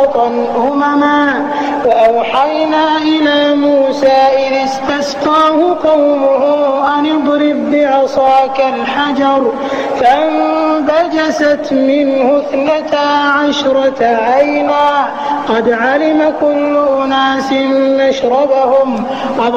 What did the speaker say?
لوطا أمما وأوحينا إلى موسى إذ استسقاه قومه أن اضرب بعصاك الحجر فانبجست منه 12 عينا قد علم كل أناس مشربهم